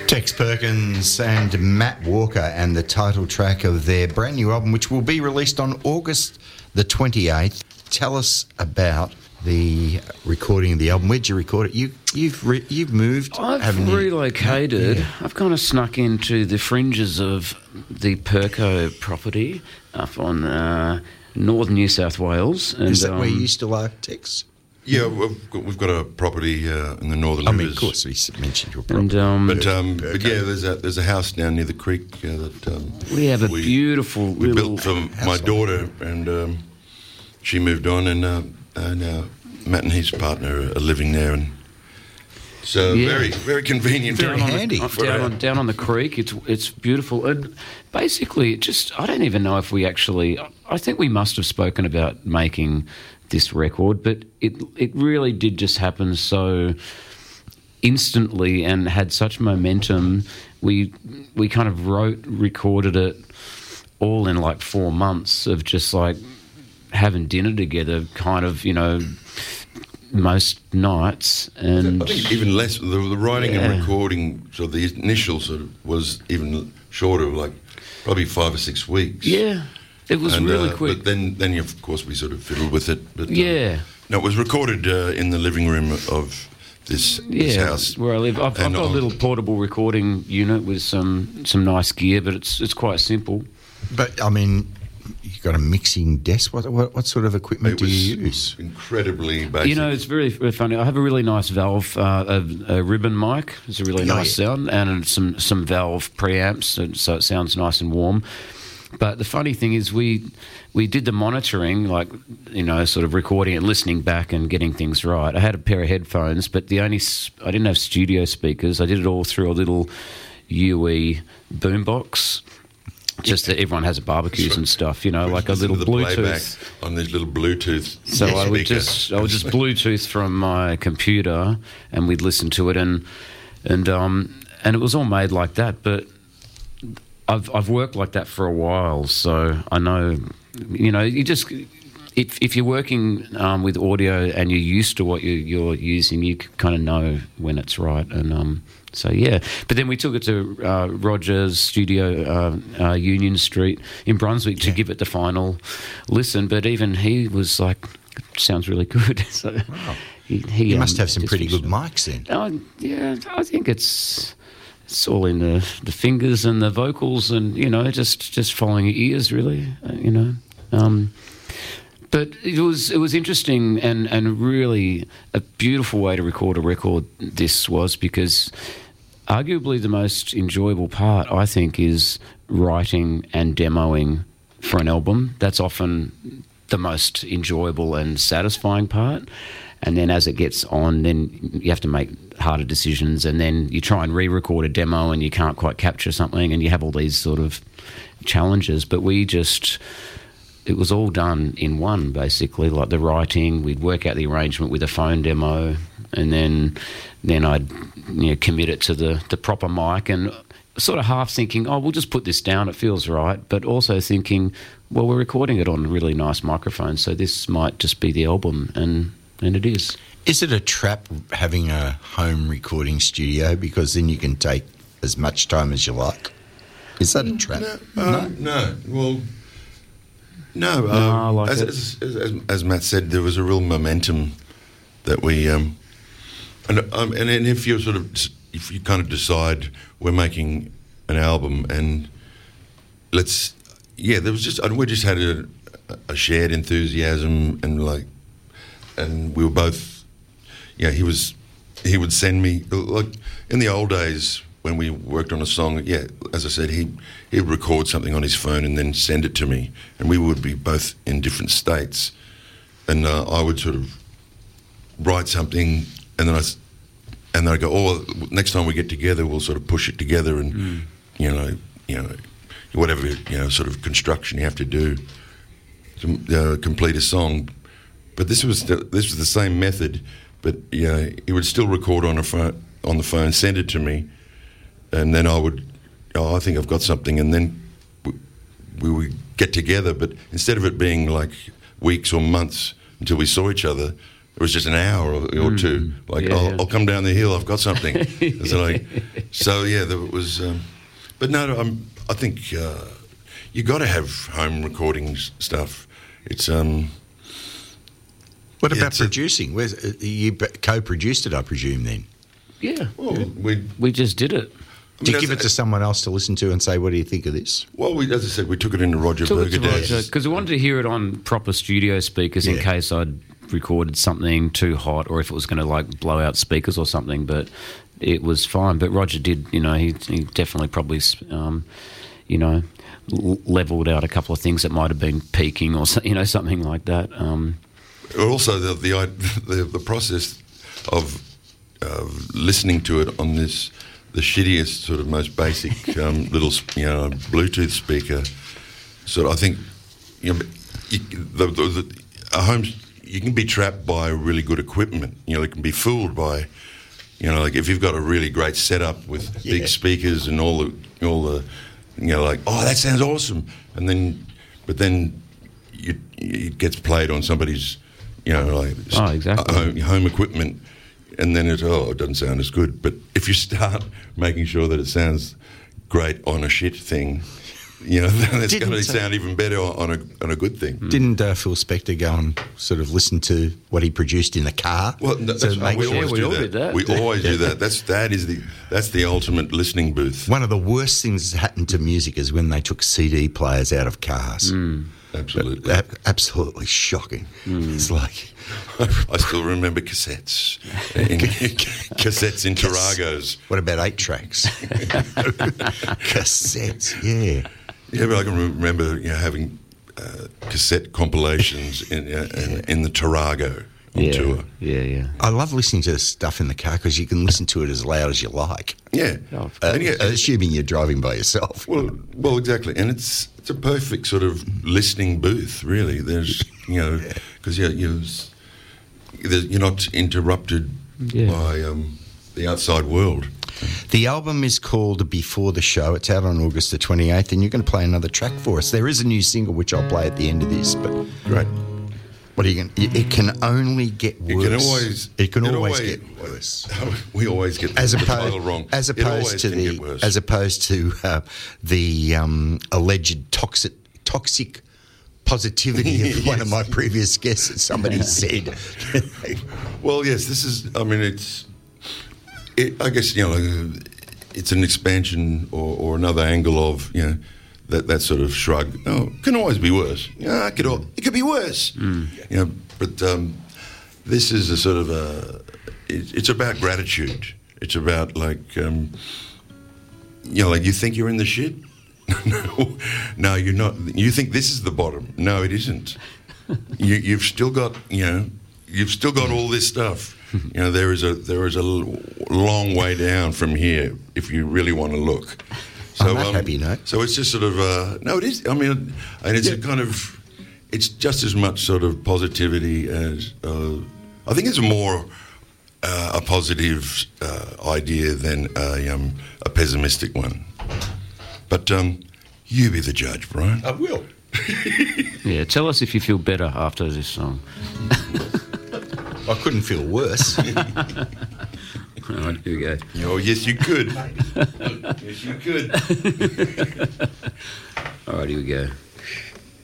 Tex Perkins and Matt Walker, and the title track of their brand new album, which will be released on August the 28th. Tell us about the recording of the album. Where'd you record it? You've moved. I've relocated. Yeah. I've kind of snuck into the fringes of the Perko property up on northern New South Wales. And, is that where you still are, Tex? Yeah, we've got a property in the Northern Rivers. Rivers. Of course, we mentioned your property. But yeah, there's a house down near the creek that we have a beautiful we built for my daughter, and she moved on, and Matt and his partner are living there, and so very, very convenient, very handy. Down on the creek, it's beautiful, and basically, I don't even know if we actually. I think we must have spoken about making this record, but it really did just happen so instantly and had such momentum. We kind of recorded it all in like 4 months of just like having dinner together, kind of, most nights. And I think even less. The writing and recording, so the initial sort of was even shorter, like probably 5 or 6 weeks. Yeah. It was really quick. But then of course, we sort of fiddled with it. But, yeah. No, it was recorded in the living room of this house. Where I live. I've got a little portable recording unit with some nice gear, but it's quite simple. But, I mean, you've got a mixing desk. What sort of equipment do you use? Incredibly basic. It's very, very funny. I have a really nice Valve a ribbon mic. It's a really nice sound, and some Valve preamps, so it sounds nice and warm. But the funny thing is we did the monitoring, sort of recording it, listening back and getting things right. I had a pair of headphones, but I didn't have studio speakers. I did it all through a little UE boombox. Just that everyone has at barbecues and stuff, like a little Bluetooth. On these little Bluetooth. So I would just Bluetooth from my computer, and we'd listen to it, and it was all made like that. But I've worked like that for a while, so I know, you just if you're working with audio and you're used to what you're using, you kind of know when it's right, and so yeah. But then we took it to Roger's studio, Union Street in Brunswick, to give it the final listen. But even he was like, "Sounds really good." So wow. he must have some pretty good mics then. Yeah, I think it's all in the fingers and the vocals, and just following your ears, really. But it was interesting and really a beautiful way to record a record. This was, because arguably the most enjoyable part, I think, is writing and demoing for an album. That's often the most enjoyable and satisfying part. And then as it gets on, then you have to make harder decisions, and then you try and re-record a demo and you can't quite capture something, and you have all these sort of challenges. But it was all done in one, basically, like the writing. We'd work out the arrangement with a phone demo, and then I'd commit it to the proper mic, and sort of half thinking, we'll just put this down, it feels right, but also thinking, well, we're recording it on a really nice microphone, so this might just be the album, and it is. Is it a trap having a home recording studio, because then you can take as much time as you like? Is that a trap? No. Well, no. As Matt said, there was a real momentum that we and if you kind of decide we're making an album, and we just had a shared enthusiasm, and we were both. Yeah, he would send me, like in the old days when we worked on a song. Yeah, as I said, he'd record something on his phone and then send it to me, and we would be both in different states, and I would sort of write something, and then I'd go, next time we get together, we'll sort of push it together, and whatever sort of construction you have to do to complete a song. But this was the same method. But he would still record on the phone, send it to me, and then I would, I think I've got something, and then we would get together. But instead of it being like weeks or months until we saw each other, it was just an hour or two. Like, yeah. I'll come down the hill. I've got something. So yeah, there was. But no, I think you got to have home recording stuff. It's What about producing? You co-produced it, I presume, then? Yeah. well, We just did it. Did you give it to someone else to listen to and say, what do you think of this? Well, as I said, we took it into Roger Bergadez. Because we wanted to hear it on proper studio speakers in case I'd recorded something too hot or if it was going to like blow out speakers or something. But it was fine. But Roger did, he definitely probably, leveled out a couple of things that might have been peaking or something like that. Also, the process of listening to it on the shittiest, sort of most basic little Bluetooth speaker. So I think a home, you can be trapped by really good equipment. It can be fooled by, like if you've got a really great setup with big speakers and all the like, oh, that sounds awesome, but then it gets played on somebody's exactly. home equipment, and then it doesn't sound as good. But if you start making sure that it sounds great on a shit thing, then it's going to sound even better on a good thing. Didn't Phil Spector go and sort of listen to what he produced in the car? Well, we always do that. We always do that. That's the ultimate listening booth. One of the worst things that happened to music is when they took CD players out of cars. Absolutely. Absolutely shocking. It's like... I still remember cassettes. Cassettes in Taragos. What about 8 tracks? Cassettes, yeah. Yeah, but I can remember having cassette compilations in the Tarago on tour. Yeah. I love listening to stuff in the car because you can listen to it as loud as you like. Yeah. Assuming you're driving by yourself. Well, exactly. And it's a perfect sort of listening booth, really. There's, because you're not interrupted by the outside world. The album is called Before the Show. It's out on August the 28th, and you're going to play another track for us. There is a new single, which I'll play at the end of this, but... Great. What are you going to... It can only get worse. It can always get worse. We always get the title wrong. As opposed to the alleged toxic positivity of one of my previous guests that somebody said. Well, yes, this is... I mean, I guess, it's an expansion or another angle of, that sort of shrug. Oh, it can always be worse. Yeah, it could be worse. But this is a sort of it's about gratitude. It's about like, like you think you're in the shit? No, you're not. You think this is the bottom? No, it isn't. You've still got all this stuff. There is a long way down from here if you really want to look. So, I'm not happy, no. So it's just sort of no, it is. I mean, and it's a kind of, it's just as much sort of positivity as I think it's more a positive idea than a pessimistic one. But you be the judge, Brian. I will. Yeah, tell us if you feel better after this song. I couldn't feel worse. All right, here we go. Oh, yes, you could. Yes, you could. All right, here we go.